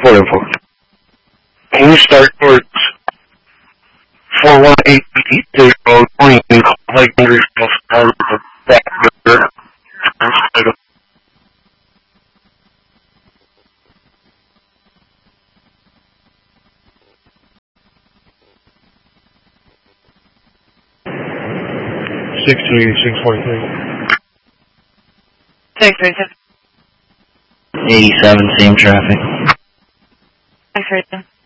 info. Can you start towards 41820 and call like under yourself back there? 643. 637. 87, same traffic. 637.